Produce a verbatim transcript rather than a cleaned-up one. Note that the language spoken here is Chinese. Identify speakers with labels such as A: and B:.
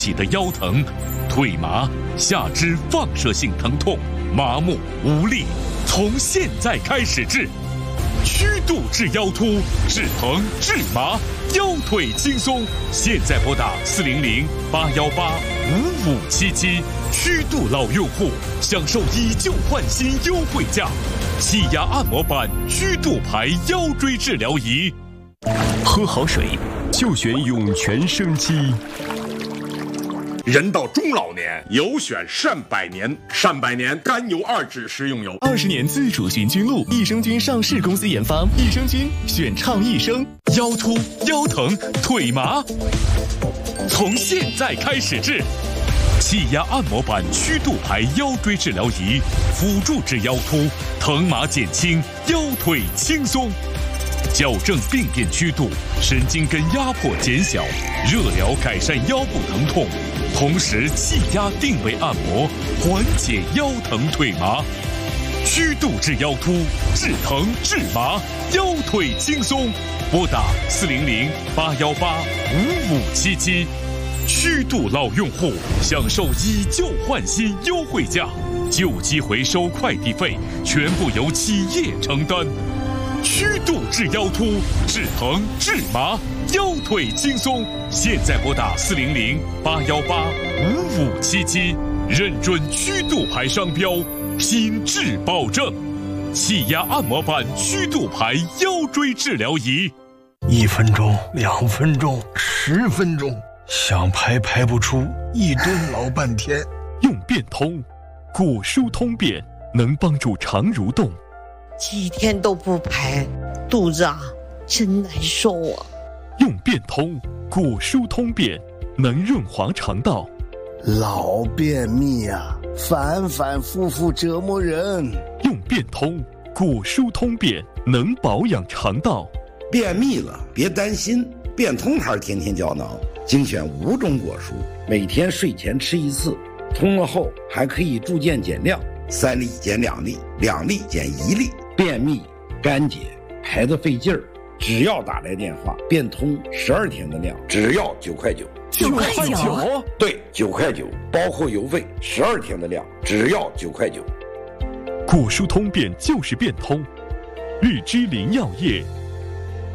A: 起的腰疼、腿麻、下肢放射性疼痛、麻木无力，从现在开始治。曲度治腰突，治疼治麻，腰腿轻松。现在拨打四零零八幺八五五七七，曲度老用户享受以旧换新优惠价，气压按摩板曲度牌腰椎治疗仪。
B: 喝好水就选涌泉生机。
C: 人到中老年，有选善百年。善百年甘油二酯食用油，
D: 二十年自主寻菌露，益生菌上市公司研发，益生菌选畅益生。
A: 腰突、腰疼、腿麻，从现在开始治。气压按摩板曲度牌腰椎治疗仪，辅助治腰突，疼麻减轻，腰腿轻松。矫正病变曲度，神经根压迫减小，热疗改善腰部疼痛，同时气压定位按摩，缓解腰疼腿麻。曲度治腰突，治疼治麻，腰腿轻松。拨打四零零八幺八五五七七。曲度老用户享受以旧换新优惠价，旧机回收快递费全部由企业承担。曲度治腰突，治疼治麻，腰腿轻松。现在拨打四零零八幺八五五七七，认准曲度牌商标，品质保证。气压按摩板曲度牌腰椎治疗仪，
E: 一分钟、两分钟、十分钟，想排排不出，一蹲老半天。
B: 用变通，果舒通便能帮助肠蠕动。
F: 几天都不排，肚子啊真难受啊。
B: 用变通，果舒通便能润滑肠道。
E: 老便秘啊，反反复复折磨人。
B: 用变通，果舒通便能保养肠道。
G: 便秘了别担心，变通牌天天胶囊精选五种果蔬，每天睡前吃一次，通了后还可以逐渐减量，三粒减两粒，两粒减一粒。便秘、干结、排得费劲儿，只要打来电话，变通十二天的量，只要九块九。
B: 九块九？
G: 对，九块九，包括邮费，十二天的量，只要九块九。
B: 果舒通便就是变通，日之林药业